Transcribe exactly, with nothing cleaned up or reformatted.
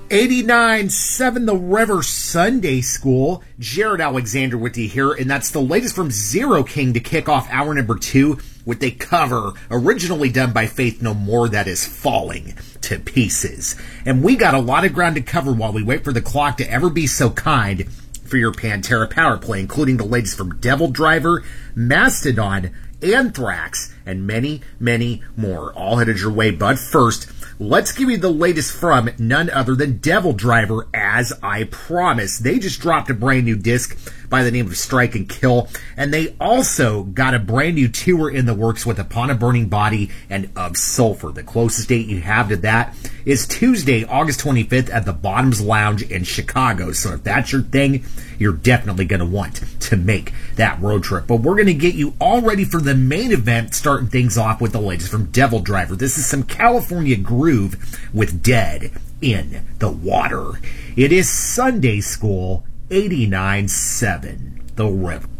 eighty-nine seven The River Sunday School. Jared Alexander with you here, and that's the latest from Zero King to kick off hour number two with a cover originally done by Faith No More that is falling to pieces. And we got a lot of ground to cover while we wait for the clock to ever be so kind for your Pantera Power Play, including the latest from Devil Driver, Mastodon, Anthrax, and many, many more. All headed your way, but first, let's give you the latest from none other than Devil Driver, as I promised. They just dropped a brand new disc by the name of Strike and Kill, and they also got a brand new tour in the works with Upon a Burning Body and Of Sulfur. The closest date you have to that is Tuesday, August twenty-fifth at the Bottoms Lounge in Chicago. So if that's your thing, you're definitely going to want to make that road trip. But we're going to get you all ready for the main event, starting things off with the latest from Devil Driver. This is some California groove with Dead in the Water. It is Sunday School eighty-nine seven The River.